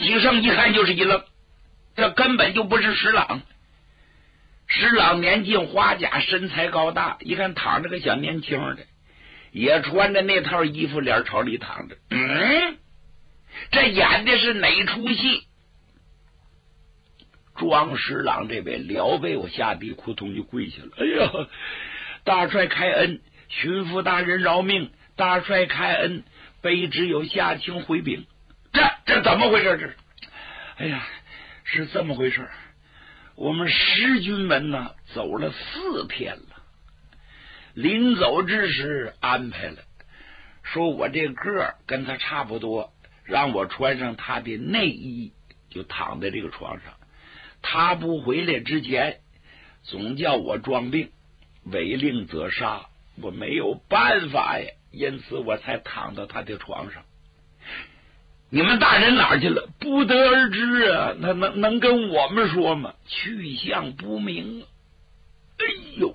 启胜一看就是一愣，这根本就不是石朗。石朗年近花甲，身材高大，一看躺着个小年轻的，也穿着那套衣服，脸朝里躺着。这演的是哪出戏？庄石朗这位辽被我下地扑通就跪下了。哎呀，大帅开恩，巡抚大人饶命！大帅开恩，卑职有下情回禀。这怎么回事？这，哎呀，是这么回事。我们十军门呢走了4天了，临走之时安排了，说我这个跟他差不多，让我穿上他的内衣，就躺在这个床上。他不回来之前，总叫我装病，违令则杀，我没有办法呀，因此我才躺到他的床上。你们大人哪儿去了？不得而知啊，他能跟我们说吗？去向不明啊！哎呦，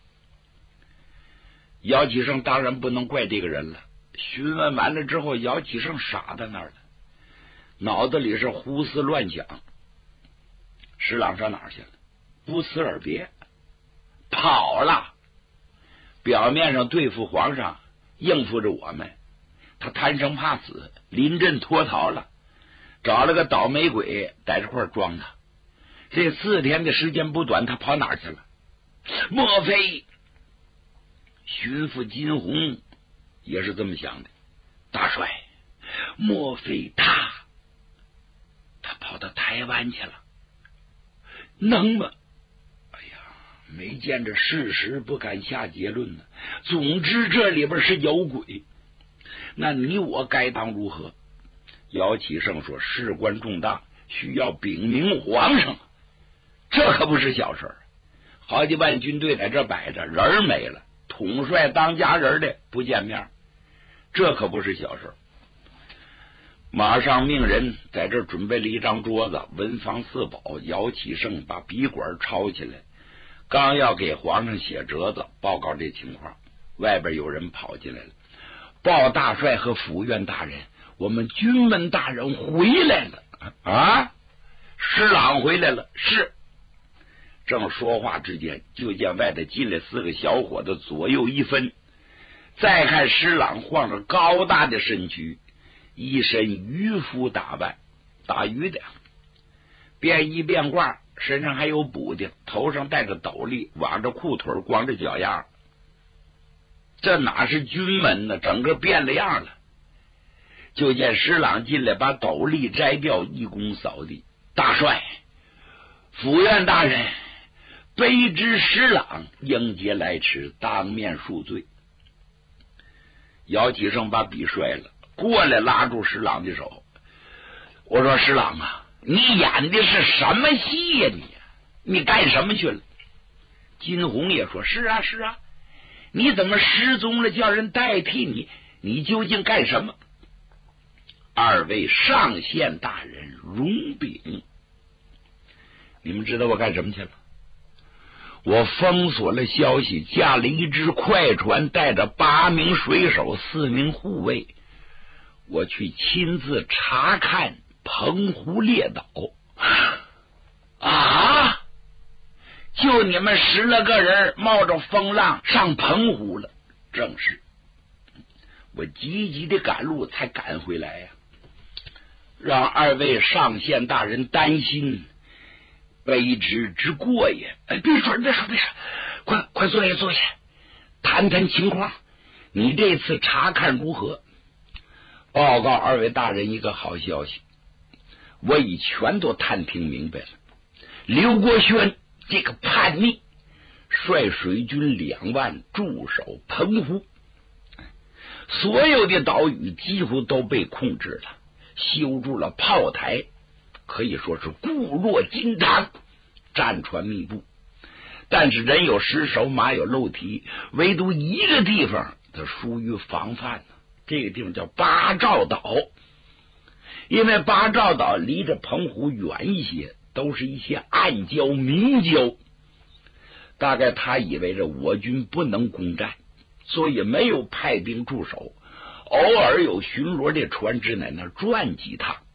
姚启胜当然不能怪这个人了。询问完了之后，姚启胜傻在那儿了，脑子里是胡思乱想。石朗上哪儿去了？不辞而别，跑了。表面上对付皇上，应付着我们，他贪生怕死，临阵脱逃了，找了个倒霉鬼在这块装他。这4天的时间不短，他跑哪儿去了？莫非巡抚金鸿也是这么想的？大帅，莫非他跑到台湾去了？能吗？哎呀，没见着事实，不敢下结论呢。总之这里边是有鬼，那你我该当如何？姚启胜说，事关重大，需要禀明皇上，这可不是小事。好几万军队在这摆着，人没了，统帅当家人的不见面，这可不是小事。马上命人在这准备了一张桌子，文房四宝。姚启胜把笔管抄起来，刚要给皇上写折子报告这情况，外边有人跑进来了，报大帅和府院大人，我们军门大人回来了啊！施琅回来了。是。正说话之间，就见外头进来4个小伙子，左右一分。再看施琅晃着高大的身躯，一身渔夫打扮，打鱼的，便衣便褂，身上还有补丁，头上戴着斗笠，挽着裤腿，光着脚丫。这哪是军门呢？整个变了样了。就见施琅进来，把斗笠摘掉，一躬扫地。大帅，府院大人，卑职施琅应节来迟，当面恕罪。姚启胜把笔摔了，过来拉住施琅的手。我说，施琅啊，你演的是什么戏呀？你干什么去了？金鸿也说，是啊，你怎么失踪了，叫人代替你？你究竟干什么？2位上县大人容禀，你们知道我干什么去了？我封锁了消息，驾了一只快船，带着8名水手、4名护卫，我去亲自查看澎湖列岛。啊！就你们10来个人冒着风浪上澎湖了。正是，我急急的赶路才赶回来呀，让2位上县大人担心，卑职之过也。别说，快坐下，谈谈情况。你这次查看如何？报告2位大人一个好消息，我已全都探听明白了。刘国轩这个叛逆，率水军2万驻守澎湖，所有的岛屿几乎都被控制了，修筑了炮台，可以说是固若金汤，战船密布。但是人有失手，马有漏蹄，唯独一个地方它疏于防范，这个地方叫八兆岛。因为八兆岛离着澎湖远一些，都是一些暗礁明礁，大概他以为着我军不能攻占，所以没有派兵驻守，偶尔有巡逻的船只在那转几趟。